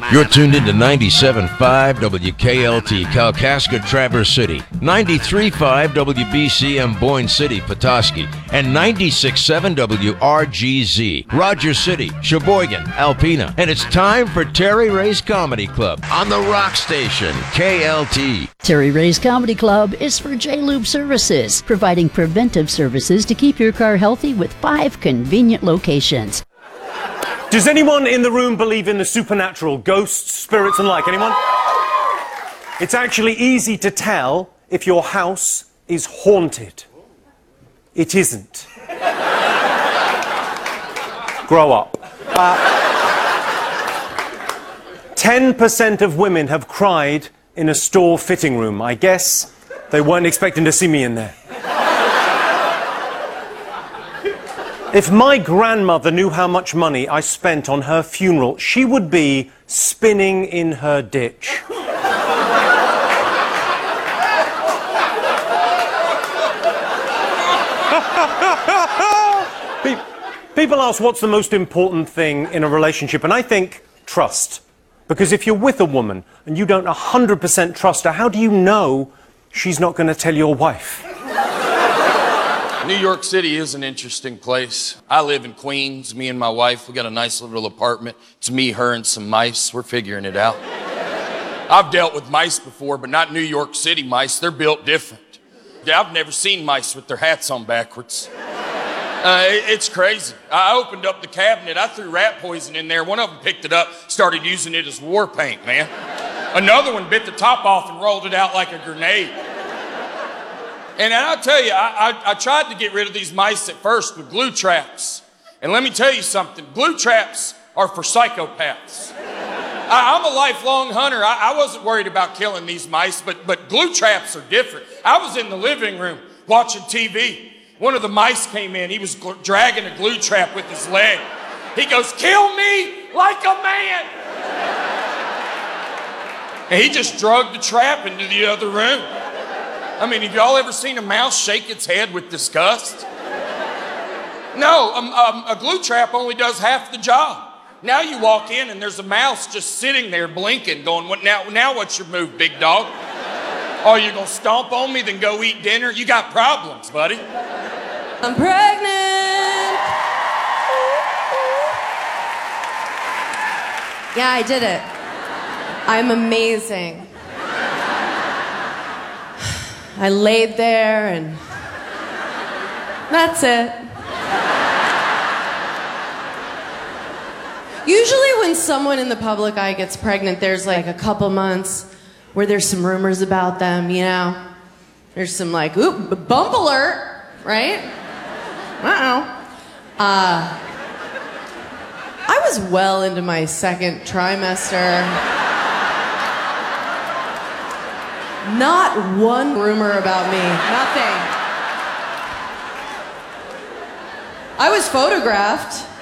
You're tuned into 97.5 WKLT, Kalkaska, Traverse City, 93.5 WBCM, Boyne City, Petoskey, and 96.7 WRGZ, Rogers City, Sheboygan, Alpena. And it's time for Terry Ray's Comedy Club on the Rock Station, KLT. Terry Ray's Comedy Club is for J-Lube Services, providing preventive services to keep your car healthy with 5 convenient locations. Does anyone in the room believe in the supernatural, ghosts, spirits and like? Anyone? It's actually easy to tell if your house is haunted. It isn't. Grow up. 10% of women have cried in a store fitting room. I guess they weren't expecting to see me in there. If my grandmother knew how much money I spent on her funeral, she would be spinning in her ditch. People ask what's the most important thing in a relationship, and I think trust. Because if you're with a woman and you don't 100% trust her, how do you know she's not going to tell your wife? New York City is an interesting place. I live in Queens. Me and my wife, we got a nice little apartment. It's me, her, and some mice. We're figuring it out. I've dealt with mice before, but not New York City mice. They're built different. Yeah, I've never seen mice with their hats on backwards. It's crazy. I opened up the cabinet. I threw rat poison in there. One of them picked it up, started using it as war paint, man. Another one bit the top off and rolled it out like a grenade. And I'll tell you, I tried to get rid of these mice at first with glue traps. And let me tell you something, glue traps are for psychopaths. I'm a lifelong hunter. I wasn't worried about killing these mice, but glue traps are different. I was in the living room watching TV. One of the mice came in. He was dragging a glue trap with his leg. He goes, "Kill me like a man." And he just dragged the trap into the other room. I mean, have y'all ever seen a mouse shake its head with disgust? No, a glue trap only does half the job. Now you walk in and there's a mouse just sitting there blinking, going, now what's your move, big dog? Oh, you're gonna stomp on me, then go eat dinner? You got problems, buddy. I'm pregnant. Yeah, I did it. I'm amazing. I laid there and that's it. Usually when someone in the public eye gets pregnant, there's like a couple months where there's some rumors about them, you know? There's some like, oop, bump alert, right? I was well into my second trimester. Not one rumor about me. Nothing. I was photographed.